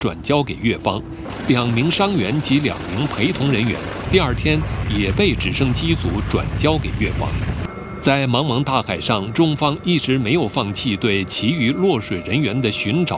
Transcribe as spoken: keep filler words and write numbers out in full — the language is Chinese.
转交给越方。两名伤员及两名陪同人员第二天也被直升机组转交给越方。在茫茫大海上，中方一直没有放弃对其余落水人员的寻找